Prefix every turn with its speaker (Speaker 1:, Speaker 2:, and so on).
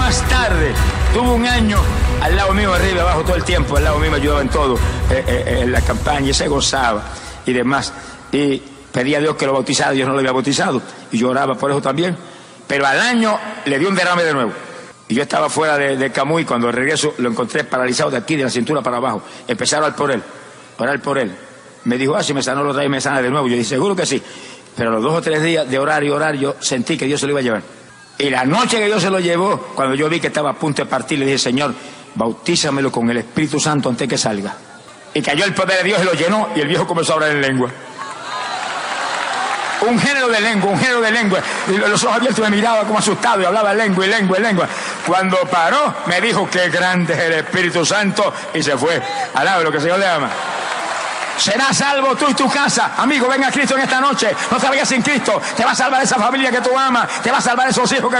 Speaker 1: más tarde, tuve un año al lado mío, arriba y abajo, todo el tiempo, al lado mío me ayudaba en todo, en la campaña, y se gozaba y demás. Y pedía a Dios que lo bautizara, Dios no lo había bautizado, y yo oraba por eso también. Pero al año le dio un derrame de nuevo. Y yo estaba fuera de Camuy, cuando regreso lo encontré paralizado de aquí, de la cintura para abajo. Empecé a orar por él. Me dijo, si me sanó lo trae y me sana de nuevo. Yo dije, seguro que sí. Pero a los 2 o 3 días de orar y orar, yo sentí que Dios se lo iba a llevar. Y la noche que Dios se lo llevó, cuando yo vi que estaba a punto de partir, le dije, Señor, bautízamelo con el Espíritu Santo antes que salga. Y cayó el poder de Dios y lo llenó, y el viejo comenzó a hablar en lengua. Un género de lengua. Y los ojos abiertos me miraba como asustado y hablaba lengua. Cuando paró, me dijo, qué grande es el Espíritu Santo, y se fue. Alabe lo que el Señor le ama. Serás salvo tú y tu casa. Amigo, ven a Cristo en esta noche. No te vayas sin Cristo. Te va a salvar esa familia que tú amas. Te va a salvar esos hijos que